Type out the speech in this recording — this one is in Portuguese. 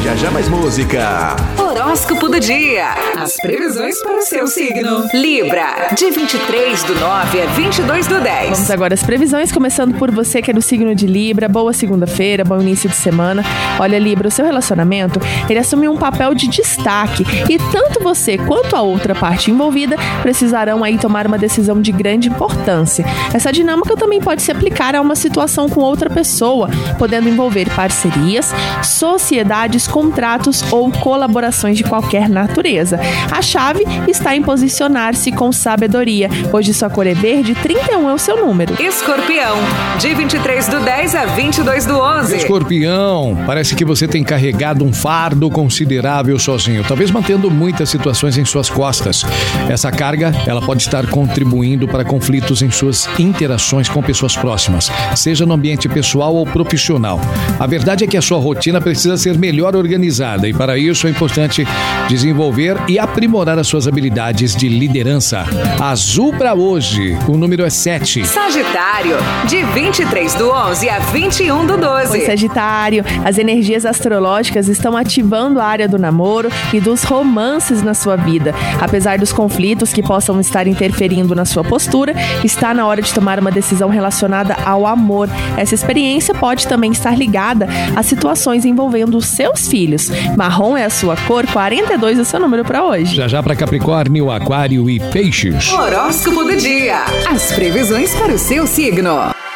já mais música. Horóscopo do dia. As previsões para o seu signo. Libra, de 23/9 a 22/10. Vamos agora às previsões, começando por você que é do signo de Libra. Boa segunda-feira, bom início de semana. Olha, Libra, o seu relacionamento, ele assume um papel de destaque e tanto você quanto a outra parte envolvida precisarão aí tomar uma decisão de grande importância. Essa dinâmica também pode se aplicar a uma situação com outra pessoa, podendo envolver parcerias, sociedades, contratos ou colaborações de qualquer natureza. A chave está em posicionar-se com sabedoria. Hoje sua cor é verde, 31 é o seu número. Escorpião, de 23/10 a 22/11. Escorpião, parece que você tem carregado um fardo considerável sozinho, talvez mantendo muitas situações em suas costas. Essa carga, ela pode estar contribuindo para conflitos em suas interações com pessoas próximas, seja no ambiente pessoal ou profissional. A verdade é que a sua rotina precisa ser melhor organizada e para isso é importante desenvolver e aprimorar as suas habilidades de liderança. Azul para hoje, o número é 7. Sagitário, de 23/11 a 21/12. Oi, Sagitário, as energias astrológicas estão ativando a área do namoro e dos romances na sua vida. Apesar dos conflitos que possam estar interferindo na sua postura, está na hora de tomar uma decisão relacionada ao amor. Essa experiência pode também estar ligada a situações envolvendo os seus filhos. Marrom é a sua cor, 42 é o seu número para hoje. Já para Capricórnio, Aquário e Peixes. Horóscopo do dia. As previsões para o seu signo.